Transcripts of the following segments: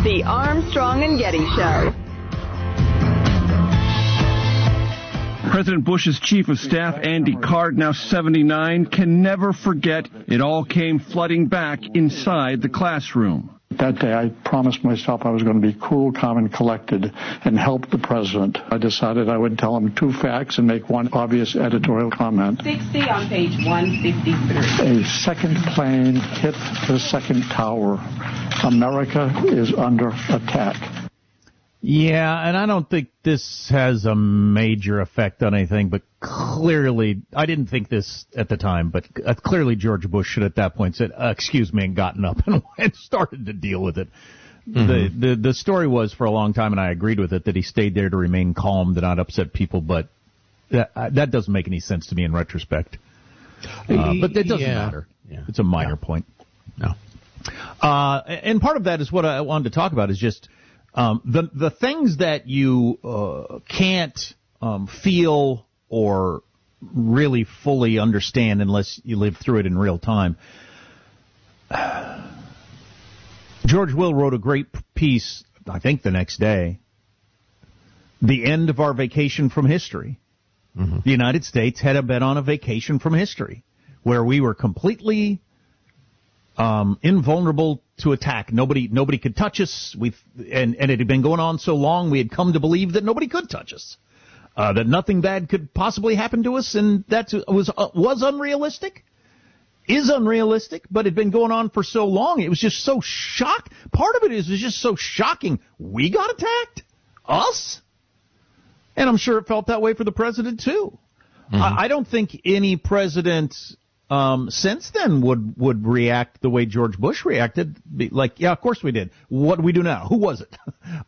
The Armstrong and Getty Show. President Bush's chief of staff, Andy Card, now 79, can never forget it all came flooding back inside the classroom. That day, I promised myself I was going to be cool, calm, and collected and help the president. I decided I would tell him 2 facts and make one obvious editorial comment. 60 on page 153. A second plane hit the second tower. America is under attack. Yeah, and I don't think this has a major effect on anything, but clearly, I didn't think this at the time, but clearly George Bush should at that point said, excuse me, and gotten up and started to deal with it. Mm-hmm. The story was for a long time, and I agreed with it, that he stayed there to remain calm, to not upset people, but that doesn't make any sense to me in retrospect. But it doesn't matter. Yeah. It's a minor point. No. And part of that is what I wanted to talk about is just the things that you can't feel or really fully understand unless you live through it in real time. George Will wrote a great piece, I think the next day, The End of Our Vacation from History. Mm-hmm. The United States had been on a vacation from history where we were completely invulnerable to attack. Nobody could touch us. And it had been going on so long, we had come to believe that nobody could touch us. That nothing bad could possibly happen to us, and that was unrealistic, is unrealistic, but it had been going on for so long. It was just so part of it is just so shocking. We got attacked? Us? And I'm sure it felt that way for the president, too. Mm-hmm. I don't think any president since then would react the way George Bush reacted. Like, yeah, of course we did. What do we do now? Who was it?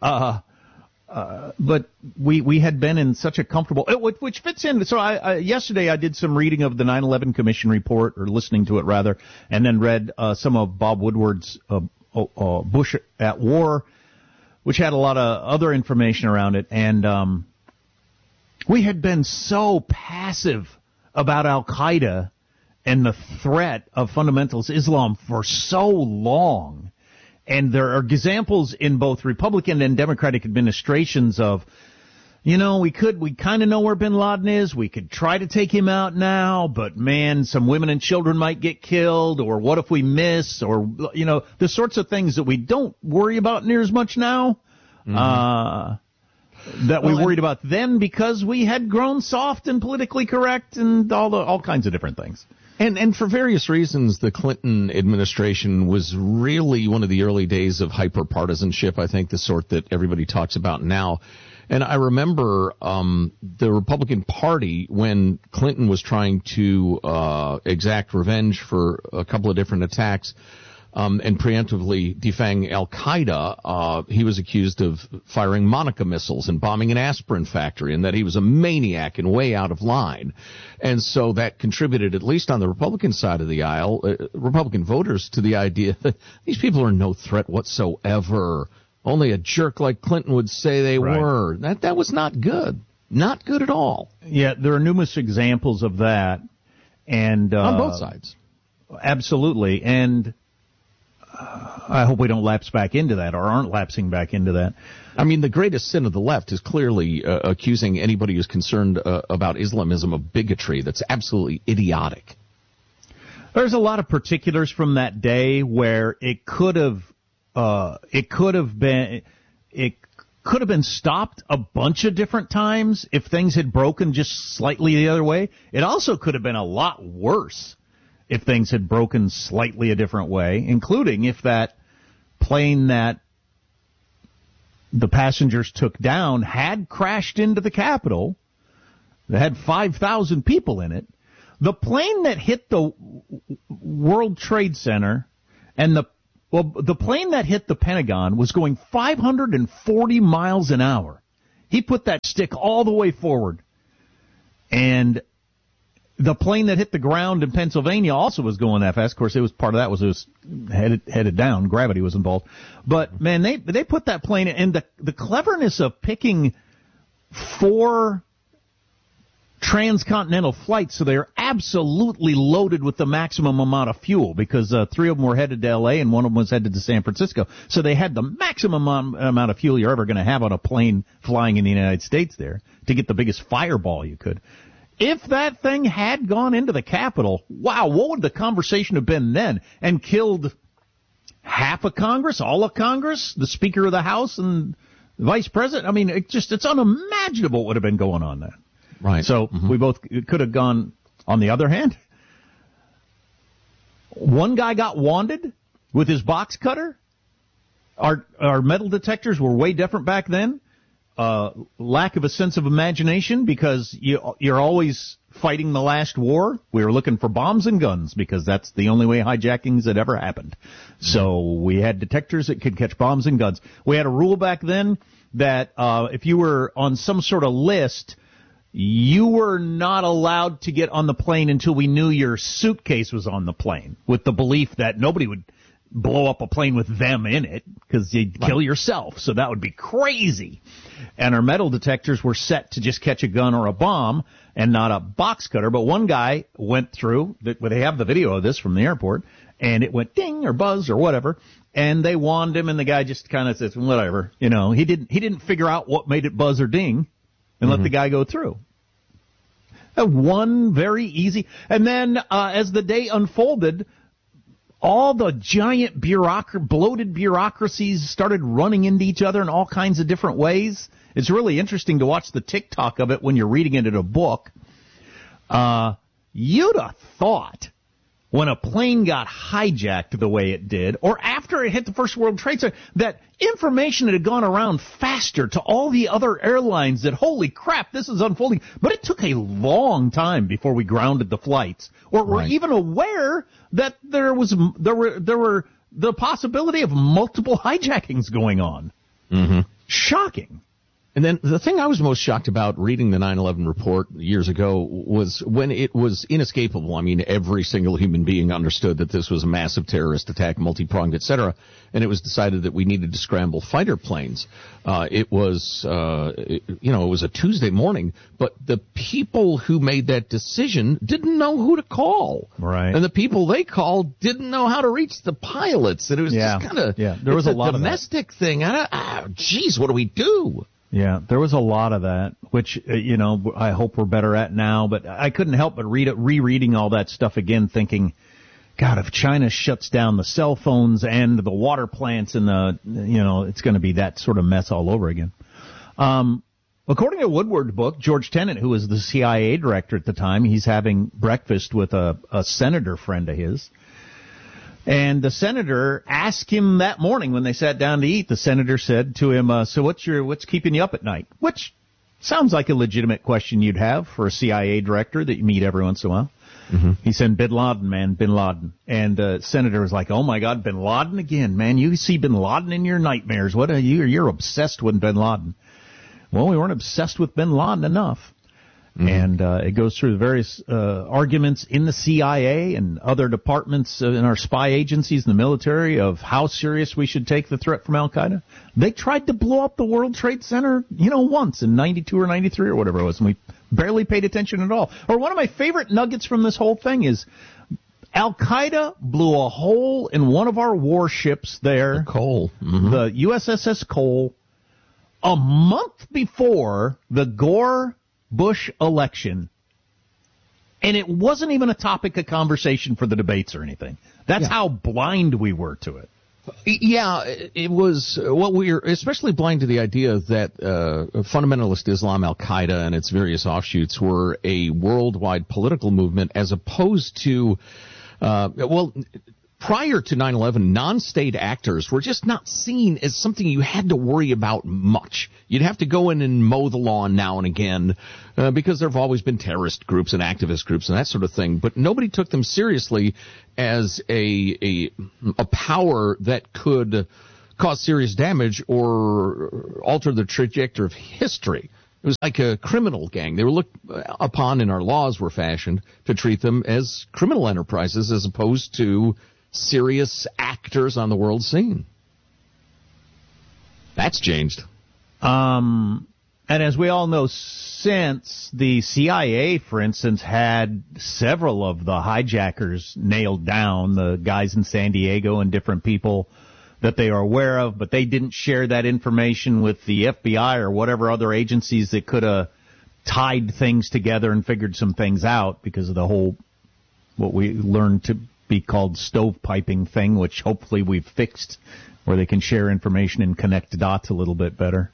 But we had been in such a comfortable, which fits in. So yesterday I did some reading of the 9/11 Commission report, or listening to it rather, and then read some of Bob Woodward's Bush at War, which had a lot of other information around it. And we had been so passive about Al-Qaeda and the threat of fundamentalist Islam for so long. And there are examples in both Republican and Democratic administrations of, we kind of know where bin Laden is. We could try to take him out now, but man, some women and children might get killed, or what if we miss, or, the sorts of things that we don't worry about near as much now, that we worried about then because we had grown soft and politically correct and all kinds of different things. And for various reasons, the Clinton administration was really one of the early days of hyper-partisanship, I think, the sort that everybody talks about now. And I remember the Republican Party, when Clinton was trying to exact revenge for a couple of different attacks, and preemptively defang Al-Qaeda, he was accused of firing Monica missiles and bombing an aspirin factory, and that he was a maniac and way out of line. And so that contributed, at least on the Republican side of the aisle, Republican voters, to the idea that these people are no threat whatsoever. Only a jerk like Clinton would say they were. That was not good. Not good at all. Yeah, there are numerous examples of that. And on both sides. Absolutely. And I hope we don't lapse back into that, or aren't lapsing back into that. I mean, the greatest sin of the left is clearly accusing anybody who's concerned about Islamism of bigotry. That's absolutely idiotic. There's a lot of particulars from that day where it could have been stopped a bunch of different times if things had broken just slightly the other way. It also could have been a lot worse if things had broken slightly a different way, including if that plane that the passengers took down had crashed into the Capitol, that had 5,000 people in it. The plane that hit the World Trade Center and the plane that hit the Pentagon was going 540 miles an hour. He put that stick all the way forward. And the plane that hit the ground in Pennsylvania also was going that fast. Of course, part of that was headed down. Gravity was involved. But man, they put that plane in. The cleverness of picking 4 transcontinental flights, so they're absolutely loaded with the maximum amount of fuel because 3 of them were headed to L.A. and 1 of them was headed to San Francisco. So they had the maximum amount of fuel you're ever going to have on a plane flying in the United States there to get the biggest fireball you could. If that thing had gone into the Capitol, wow, what would the conversation have been then? And killed half of Congress, all of Congress, the Speaker of the House and the Vice President? I mean, it's unimaginable what would have been going on then. Right. So we both could have gone. On the other hand, one guy got wanded with his box cutter. Our metal detectors were way different back then. Lack of a sense of imagination because you're always fighting the last war. We were looking for bombs and guns because that's the only way hijackings had ever happened. So we had detectors that could catch bombs and guns. We had a rule back then that if you were on some sort of list, you were not allowed to get on the plane until we knew your suitcase was on the plane, with the belief that nobody would blow up a plane with them in it because you'd kill yourself. So that would be crazy. And our metal detectors were set to just catch a gun or a bomb and not a box cutter. But one guy went through, they have the video of this from the airport, and it went ding or buzz or whatever. And they wand him, and the guy just kind of says, whatever. You know, he didn't figure out what made it buzz or ding and let the guy go through. One very easy. And then as the day unfolded, all the giant bloated bureaucracies started running into each other in all kinds of different ways. It's really interesting to watch the TikTok of it when you're reading it in a book. You'd have thought when a plane got hijacked the way it did, or after it hit the First World Trade Center, that information had gone around faster to all the other airlines that, holy crap, this is unfolding. But it took a long time before we grounded the flights, or were even aware that there were the possibility of multiple hijackings going on. Mm-hmm. Shocking. And then the thing I was most shocked about reading the 9/11 report years ago was when it was inescapable. I mean, every single human being understood that this was a massive terrorist attack, multi-pronged, etc. And it was decided that we needed to scramble fighter planes. It was a Tuesday morning, but the people who made that decision didn't know who to call. Right. And the people they called didn't know how to reach the pilots. And it was just kind of, there was a lot of domestic thing. Geez, what do we do? Yeah, there was a lot of that, which, I hope we're better at now, but I couldn't help but rereading all that stuff again, thinking, God, if China shuts down the cell phones and the water plants and it's going to be that sort of mess all over again. According to Woodward's book, George Tenet, who was the CIA director at the time, he's having breakfast with a senator friend of his. And the senator asked him that morning when they sat down to eat, the senator said to him, so what's keeping you up at night? Which sounds like a legitimate question you'd have for a CIA director that you meet every once in a while. Mm-hmm. He said, Bin Laden, man, Bin Laden. And the senator was like, oh my God, Bin Laden again, man. You see Bin Laden in your nightmares. What are you? You're obsessed with Bin Laden. Well, we weren't obsessed with Bin Laden enough. Mm-hmm. And it goes through the various arguments in the CIA and other departments in our spy agencies in the military of how serious we should take the threat from Al-Qaeda. They tried to blow up the World Trade Center, once in 92 or 93 or whatever it was, and we barely paid attention at all. Or one of my favorite nuggets from this whole thing is Al-Qaeda blew a hole in one of our warships there. Cole. Mm-hmm. The USS Cole, a month before the Gore-Bush election, and it wasn't even a topic of conversation for the debates or anything. That's how blind we were to it. Yeah, it was what we were especially blind to the idea that fundamentalist Islam, Al-Qaeda, and its various offshoots were a worldwide political movement as opposed to, prior to 9/11, non-state actors were just not seen as something you had to worry about much. You'd have to go in and mow the lawn now and again because there have always been terrorist groups and activist groups and that sort of thing. But nobody took them seriously as a power that could cause serious damage or alter the trajectory of history. It was like a criminal gang. They were looked upon, and our laws were fashioned to treat them as criminal enterprises as opposed to serious actors on the world scene. That's changed. And as we all know, since the CIA, for instance, had several of the hijackers nailed down, the guys in San Diego and different people that they are aware of, but they didn't share that information with the FBI or whatever other agencies that could have tied things together and figured some things out because of the whole, what we learned to be called stovepiping thing, which hopefully we've fixed, where they can share information and connect dots a little bit better.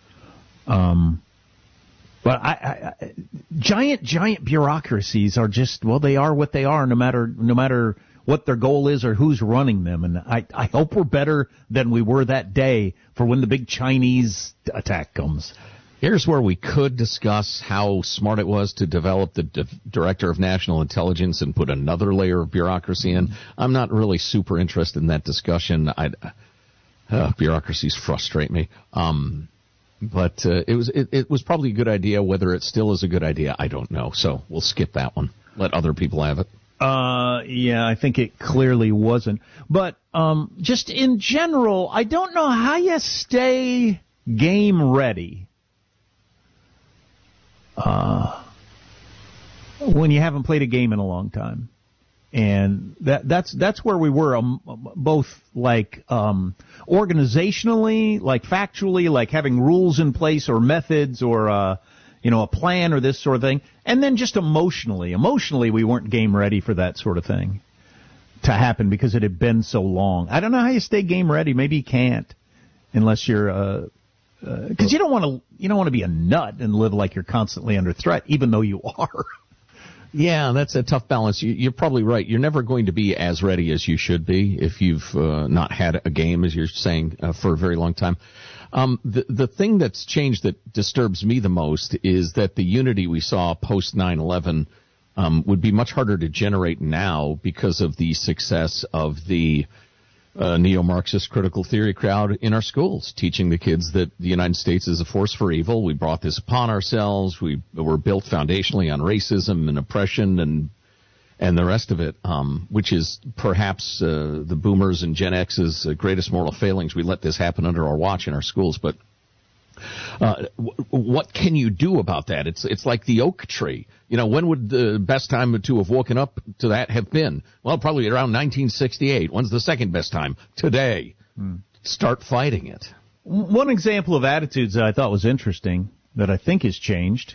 But giant bureaucracies are just, well, they are what they are, no matter what their goal is or who's running them. And I hope we're better than we were that day for when the big Chinese attack comes. Here's where we could discuss how smart it was to develop the Director of National Intelligence and put another layer of bureaucracy in. I'm not really super interested in that discussion. Bureaucracies frustrate me. But it was probably a good idea. Whether it still is a good idea, I don't know. So we'll skip that one. Let other people have it. Yeah, I think it clearly wasn't. But just in general, I don't know how you stay game ready when you haven't played a game in a long time. And that's where we were, both like organizationally, like factually, like having rules in place or methods or a plan or this sort of thing, and then just emotionally. Emotionally, we weren't game ready for that sort of thing to happen because it had been so long. I don't know how you stay game ready. Maybe you can't, unless you're because you don't want to be a nut and live like you're constantly under threat, even though you are. Yeah, that's a tough balance. You're probably right. You're never going to be as ready as you should be if you've not had a game, as you're saying, for a very long time. The thing that's changed that disturbs me the most is that the unity we saw post 9/11 would be much harder to generate now because of the success of the neo-Marxist critical theory crowd in our schools, teaching the kids that the United States is a force for evil. We brought this upon ourselves. We were built foundationally on racism and oppression and the rest of it, which is perhaps the boomers and Gen X's greatest moral failings. We let this happen under our watch in our schools. But what can you do about that? It's like the oak tree. When would the best time to have woken up to that have been? Well, probably around 1968. When's the second best time? Today. Start fighting it. One example of attitudes that I thought was interesting that I think has changed.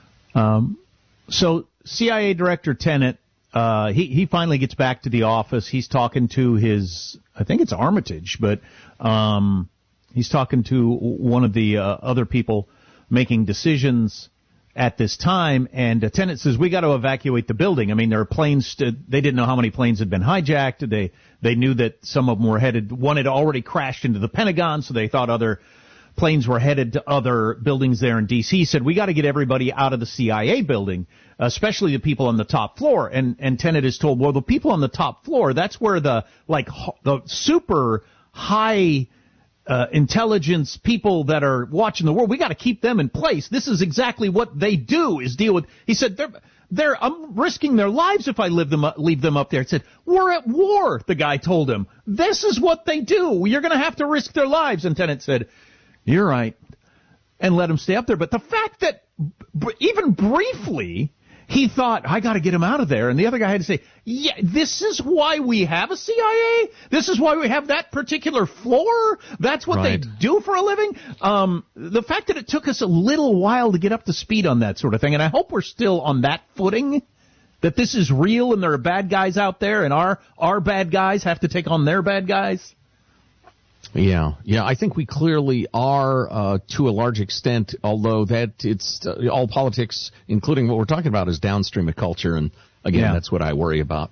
So CIA Director Tenet, he finally gets back to the office. He's talking to his, I think it's Armitage, but he's talking to one of the other people making decisions at this time, and Tenet says, we got to evacuate the building. I mean, there are planes, they didn't know how many planes had been hijacked. They knew that some of them were headed, one had already crashed into the Pentagon, so they thought other planes were headed to other buildings there in D.C. He said, we got to get everybody out of the CIA building, especially the people on the top floor. And Tenet is told, well, the people on the top floor, that's where the super high intelligence people that are watching the world, we got to keep them in place. This is exactly what they do, is deal with. He said, I'm risking their lives if I leave them up there. He said, we're at war, the guy told him. This is what they do. You're going to have to risk their lives. And Tenet said, you're right, and let him stay up there. But the fact that even briefly he thought, I got to get him out of there, and the other guy had to say, yeah, this is why we have a CIA? This is why we have that particular floor? That's what they do for a living? The fact that it took us a little while to get up to speed on that sort of thing, and I hope we're still on that footing, that this is real and there are bad guys out there, and our bad guys have to take on their bad guys. Yeah, I think we clearly are to a large extent, although that it's all politics, including what we're talking about, is downstream of culture, and again, that's what I worry about.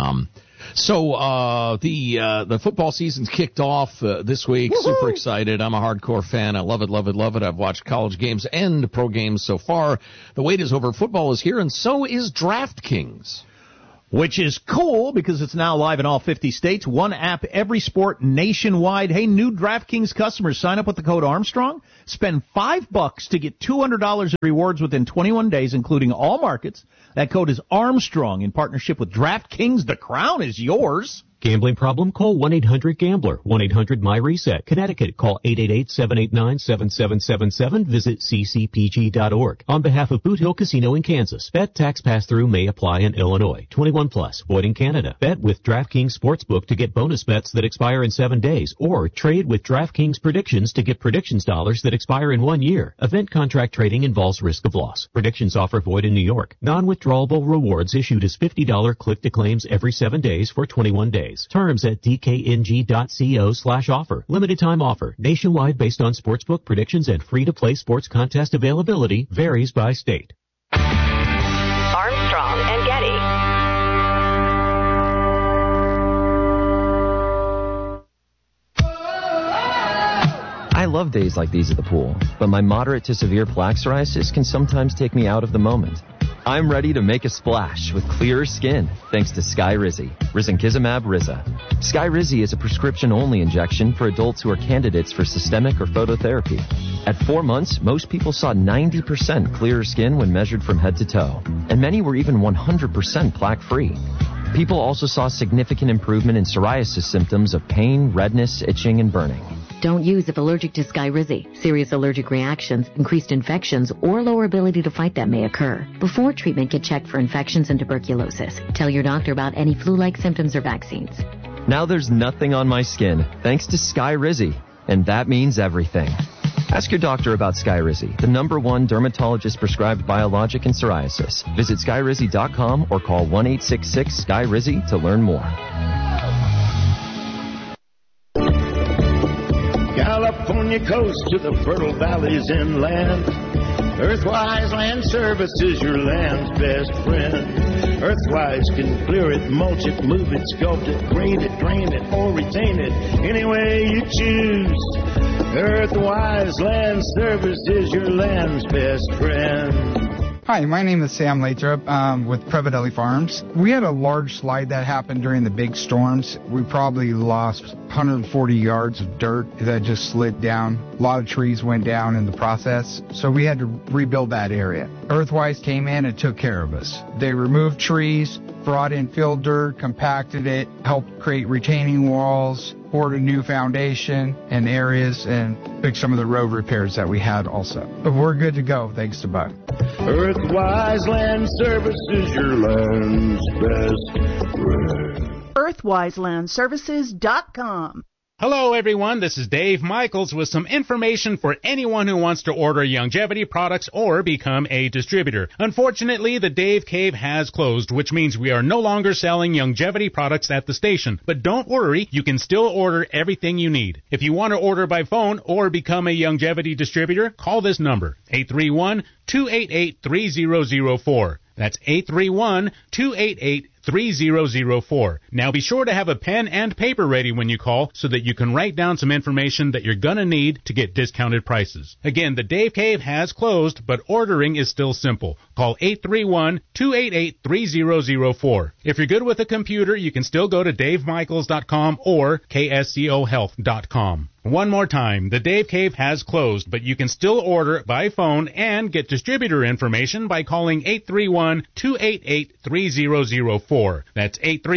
So the football season's kicked off this week. Woo-hoo! Super excited. I'm a hardcore fan. I love it. I've watched college games and pro games so far. The wait is over. Football is here, and so is DraftKings. Which is cool because it's now live in all 50 states. One app, every sport nationwide. Hey, new DraftKings customers, sign up with the code Armstrong. Spend $5 to get $200 in rewards within 21 days, including all markets. That code is Armstrong in partnership with DraftKings. The crown is yours. Gambling problem? Call 1-800-GAMBLER. 1-800-MY-RESET. Connecticut, call 888-789-7777. Visit ccpg.org. On behalf of Boot Hill Casino in Kansas, bet tax pass-through may apply in Illinois. 21 plus. Void in Canada. Bet with DraftKings Sportsbook to get bonus bets that expire in 7 days, or trade with DraftKings Predictions to get predictions dollars that expire in 1 year. Event contract trading involves risk of loss. Predictions offer void in New York. Non-withdrawable rewards issued as $50 click-to-claims every 7 days for 21 days. Terms at dkng.co/offer. Limited time offer. Nationwide based on sportsbook predictions and free-to-play sports contest availability. Varies by state. Armstrong and Getty. I love days like these at the pool, but my moderate to severe plaque psoriasis can sometimes take me out of the moment. I'm ready to make a splash with clearer skin thanks to Skyrizi, risankizumab Riza. Skyrizi is a prescription-only injection for adults who are candidates for systemic or phototherapy. At 4 months, most people saw 90% clearer skin when measured from head to toe, and many were even 100% plaque-free. People also saw significant improvement in psoriasis symptoms of pain, redness, itching, and burning. Don't use if allergic to Skyrizi. Serious allergic reactions, increased infections, or lower ability to fight them may occur. Before treatment, get checked for infections and tuberculosis. Tell your doctor about any flu-like symptoms or vaccines. Now there's nothing on my skin thanks to Skyrizi, and that means everything. Ask your doctor about Skyrizi, the #1 dermatologist-prescribed biologic in psoriasis. Visit Skyrizi.com or call 1-866-SKYRIZI to learn more. California coast to the fertile valleys inland. Earthwise Land Services, your land's best friend. Earthwise can clear it, mulch it, move it, sculpt it, grade it, drain it, or retain it, any way you choose. Earthwise Land Services, your land's best friend. Hi, my name is Sam Lathrop with Prevadelli Farms. We had a large slide that happened during the big storms. We probably lost 140 yards of dirt that just slid down. A lot of trees went down in the process, so we had to rebuild that area. Earthwise came in and took care of us. They removed trees, brought in fill dirt, compacted it, helped create retaining walls, poured a new foundation in areas, and fixed some of the road repairs that we had also. But we're good to go, thanks to Buck. Earthwise Land Services, your land's best friend. EarthwiseLandServices.com. Hello, everyone. This is Dave Michaels with some information for anyone who wants to order Youngevity products or become a distributor. Unfortunately, the Dave Cave has closed, which means we are no longer selling Youngevity products at the station. But don't worry, you can still order everything you need. If you want to order by phone or become a Youngevity distributor, call this number, 831-288-3004. That's 831-288-3004. Now be sure to have a pen and paper ready when you call so that you can write down some information that you're going to need to get discounted prices. Again, the Dave Cave has closed, but ordering is still simple. Call 831-288-3004. If you're good with a computer, you can still go to davemichaels.com or kscohealth.com. One more time, the Dave Cave has closed, but you can still order by phone and get distributor information by calling 831-288-3004. That's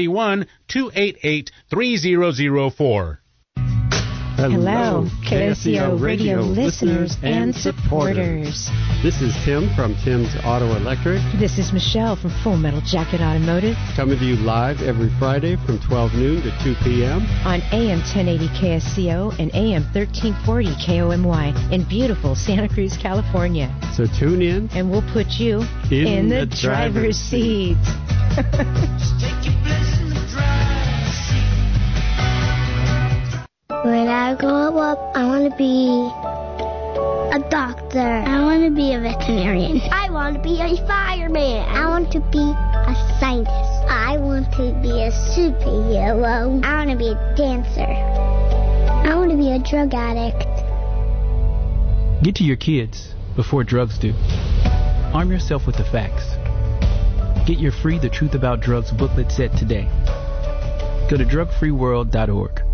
831-288-3004. Hello, KSCO radio listeners and supporters. This is Tim from Tim's Auto Electric. This is Michelle from Full Metal Jacket Automotive. Coming to you live every Friday from 12 noon to 2 p.m. on AM 1080 KSCO and AM 1340 KOMY in beautiful Santa Cruz, California. So tune in. And we'll put you in the driver's seat. When I grow up, I want to be a doctor. I want to be a veterinarian. I want to be a fireman. I want to be a scientist. I want to be a superhero. I want to be a dancer. I want to be a drug addict. Get to your kids before drugs do. Arm yourself with the facts. Get your free The Truth About Drugs booklet set today. Go to drugfreeworld.org.